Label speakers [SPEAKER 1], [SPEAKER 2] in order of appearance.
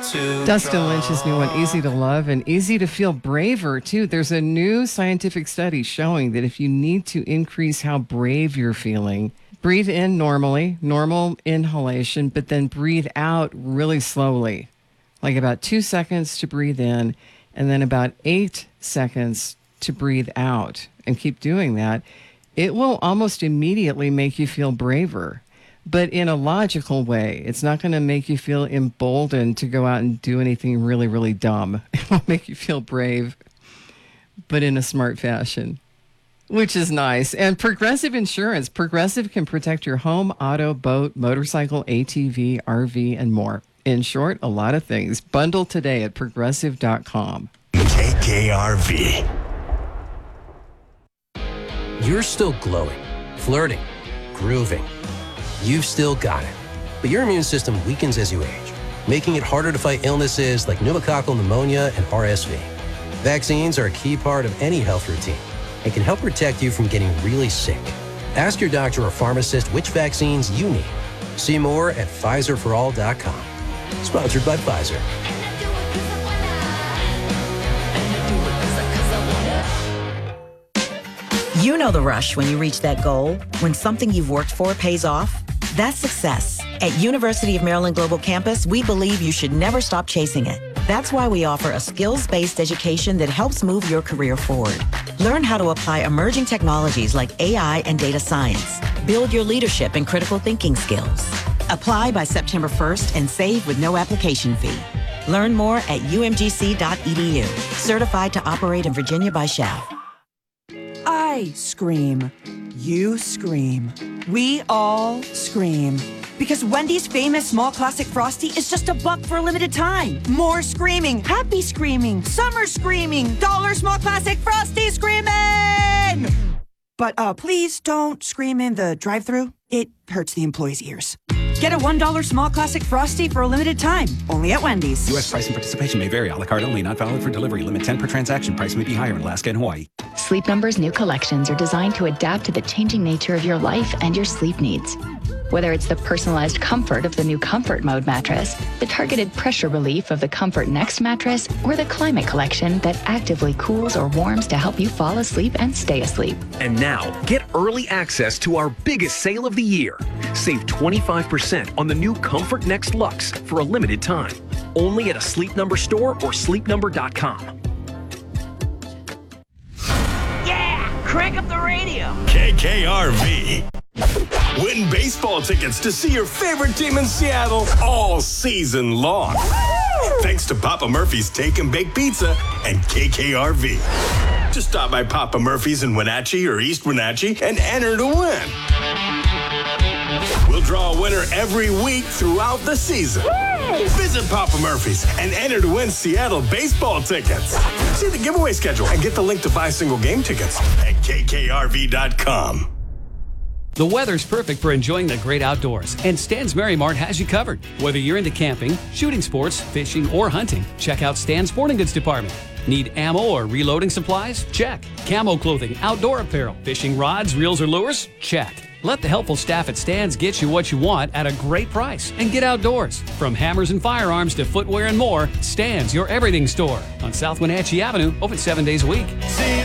[SPEAKER 1] Dustin Lynch's new one, Easy to Love and Easy to Feel Braver, too. There's a new scientific study showing that if you need to increase how brave you're feeling, breathe in normally, normal inhalation, but then breathe out really slowly, like about 2 seconds to breathe in and then about 8 seconds to breathe out, and keep doing that. It will almost immediately make you feel braver, but in a logical way. It's not going to make you feel emboldened to go out and do anything really, really dumb. It will make you feel brave, but in a smart fashion, which is nice. And Progressive Insurance. Progressive can protect your home, auto, boat, motorcycle, ATV, RV, and more. In short, a lot of things. Bundle today at Progressive.com.
[SPEAKER 2] KKRV.
[SPEAKER 3] You're still glowing, flirting, grooving. You've still got it. But your immune system weakens as you age, making it harder to fight illnesses like pneumococcal pneumonia and RSV. Vaccines are a key part of any health routine and can help protect you from getting really sick. Ask your doctor or pharmacist which vaccines you need. See more at PfizerForAll.com. Sponsored by Pfizer.
[SPEAKER 4] You know the rush when you reach that goal, when something you've worked for pays off. That's success. At University of Maryland Global Campus, we believe you should never stop chasing it. That's why we offer a skills-based education that helps move your career forward. Learn how to apply emerging technologies like AI and data science. Build your leadership and critical thinking skills. Apply by September 1st and save with no application fee. Learn more at umgc.edu. Certified to operate in Virginia by Shell.
[SPEAKER 5] I scream. You scream. We all scream. Because Wendy's famous small classic Frosty is just $1 for a limited time. More screaming, happy screaming, summer screaming, dollar small classic Frosty screaming! But please don't scream in the drive-thru. It hurts the employees' ears. Get a $1 small classic Frosty for a limited time. Only at Wendy's.
[SPEAKER 6] U.S. price and participation may vary. A la carte only. Not valid for delivery. Limit 10 per transaction. Price may be higher in Alaska and Hawaii.
[SPEAKER 7] Sleep Number's new collections are designed to adapt to the changing nature of your life and your sleep needs. Whether it's the personalized comfort of the new Comfort Mode mattress, the targeted pressure relief of the Comfort Next mattress, or the Climate Collection that actively cools or warms to help you fall asleep and stay asleep.
[SPEAKER 8] And now, get early access to our biggest sale of the year. Save 25% on the new Comfort Next Luxe for a limited time. Only at a Sleep Number store or sleepnumber.com.
[SPEAKER 9] Yeah! Crank up the radio!
[SPEAKER 2] KKRV. Win baseball tickets to see your favorite team in Seattle all season long. Thanks to Papa Murphy's Take and Bake Pizza and KKRV. Just stop by Papa Murphy's in Wenatchee or East Wenatchee and enter to win. We'll draw a winner every week throughout the season. Visit Papa Murphy's and enter to win Seattle baseball tickets. See the giveaway schedule and get the link to buy single game tickets at KKRV.com.
[SPEAKER 10] The weather's perfect for enjoying the great outdoors, and Stan's Merry Mart has you covered. Whether you're into camping, shooting sports, fishing, or hunting, check out Stan's Sporting Goods Department. Need ammo or reloading supplies? Check. Camo clothing, outdoor apparel, fishing rods, reels, or lures? Check. Let the helpful staff at Stan's get you what you want at a great price and get outdoors. From hammers and firearms to footwear and more, Stan's your everything store on South Wenatchee Avenue, open 7 days a week.